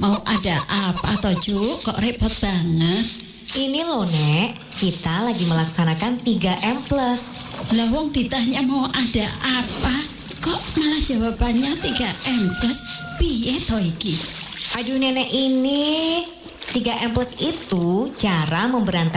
Mau ada apa toh, Juk? Kok repot banget? Ini loh, Nek. Kita lagi melaksanakan 3M+. Lah wong ditanya mau ada apa? Kok malah jawabannya 3M+? Piye toh iki? Aduh, Nenek ini 3M+ itu cara memberantas